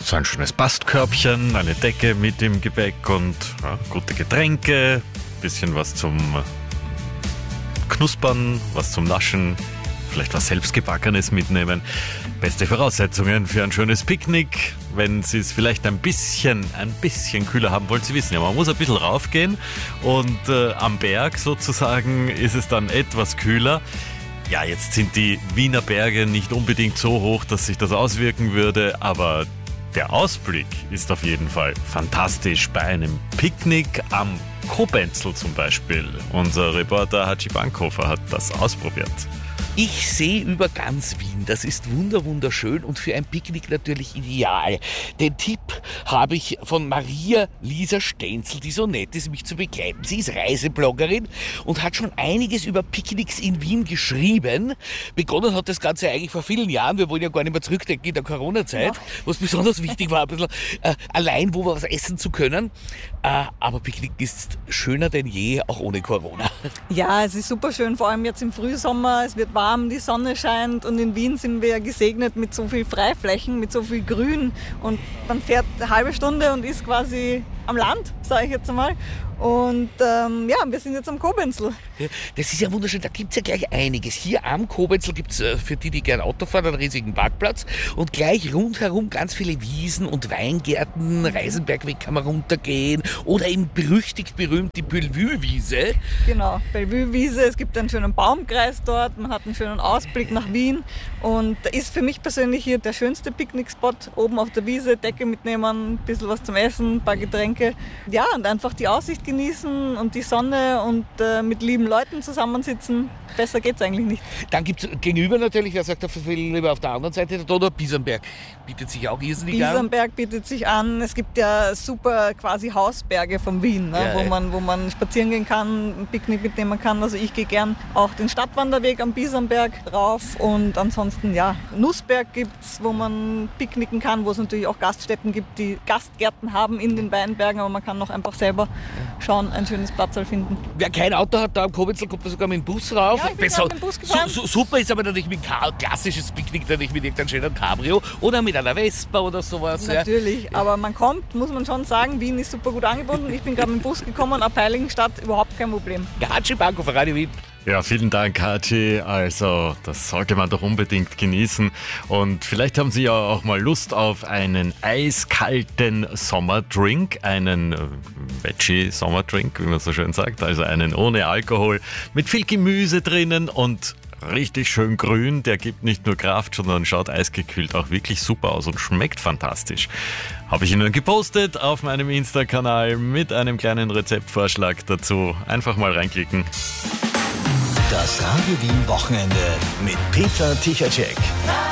so ein schönes Bastkörbchen, eine Decke mit dem Gebäck und gute Getränke, bisschen was zum Knuspern, was zum Naschen, vielleicht was Selbstgebackenes mitnehmen. Beste Voraussetzungen für ein schönes Picknick. Wenn Sie es vielleicht ein bisschen kühler haben wollen, Sie wissen ja, man muss ein bisschen raufgehen und am Berg sozusagen ist es dann etwas kühler. Ja, jetzt sind die Wiener Berge nicht unbedingt so hoch, dass sich das auswirken würde, aber der Ausblick ist auf jeden Fall fantastisch bei einem Picknick am Kobenzl zum Beispiel. Unser Reporter Hatschi Bankhofer hat das ausprobiert. Ich sehe über ganz Wien. Das ist wunderschön und für ein Picknick natürlich ideal. Den Tipp habe ich von Maria-Lisa Stenzel, die so nett ist, mich zu begleiten. Sie ist Reisebloggerin und hat schon einiges über Picknicks in Wien geschrieben. Begonnen hat das Ganze eigentlich vor vielen Jahren. Wir wollen ja gar nicht mehr zurückdenken in der Corona-Zeit, was besonders wichtig war, ein bisschen allein wo was essen zu können. Aber Picknick ist schöner denn je, auch ohne Corona. Ja, es ist super schön, vor allem jetzt im Frühsommer. Es wird warm, die Sonne scheint und in Wien sind wir ja gesegnet mit so viel Freiflächen, mit so viel Grün und man fährt eine halbe Stunde und ist quasi am Land, sage ich jetzt einmal. Und wir sind jetzt am Kobenzl. Das ist ja wunderschön, da gibt es ja gleich einiges. Hier am Kobenzl gibt es für die gerne Auto fahren, einen riesigen Parkplatz und gleich rundherum ganz viele Wiesen und Weingärten. Reisenbergweg kann man runtergehen oder eben berühmt die Bellevue-Wiese. Genau, Bellevue-Wiese, es gibt einen schönen Baumkreis dort, man hat einen schönen Ausblick nach Wien und da ist für mich persönlich hier der schönste Picknickspot, oben auf der Wiese, Decke mitnehmen, ein bisschen was zum Essen, ein paar Getränke. Ja, und einfach die Aussicht genießen und die Sonne und mit lieben Leuten zusammensitzen. Besser geht's eigentlich nicht. Dann gibt es gegenüber natürlich, wer sagt, lieber auf der anderen Seite der Donau, Bisamberg bietet sich auch irrsinnig an. Bisamberg bietet sich an. Es gibt ja super quasi Hausberge von Wien, ne? Ja, wo man spazieren gehen kann, ein Picknick mitnehmen kann. Also ich gehe gern auch den Stadtwanderweg am Bisamberg rauf und ansonsten Nussberg gibt's, wo man picknicken kann, wo es natürlich auch Gaststätten gibt, die Gastgärten haben in den Weinbergen, aber man kann noch einfach selber schauen, ein schönes Platzl finden. Wer kein Auto hat, da am Kobenzl kommt man sogar mit dem Bus rauf. Ja, ich bin mit dem Bus gefahren. Super ist aber natürlich mit klassisches Picknick, natürlich mit irgendeinem schönen Cabrio oder mit einer Vespa oder sowas. Natürlich, aber man kommt, muss man schon sagen, Wien ist super gut angebunden. Ich bin gerade mit dem Bus gekommen, ab Heiligenstadt überhaupt kein Problem. Ja, Hatschi Bankhofer, Radio Wien. Ja, vielen Dank, Hatschi. Also, das sollte man doch unbedingt genießen. Und vielleicht haben Sie ja auch mal Lust auf einen eiskalten Sommerdrink, einen Veggie-Sommerdrink, wie man so schön sagt. Also einen ohne Alkohol, mit viel Gemüse drinnen und richtig schön grün. Der gibt nicht nur Kraft, sondern schaut eisgekühlt auch wirklich super aus und schmeckt fantastisch. Habe ich Ihnen gepostet auf meinem Insta-Kanal mit einem kleinen Rezeptvorschlag dazu. Einfach mal reinklicken. Das Radio Wien Wochenende mit Peter Tichacek.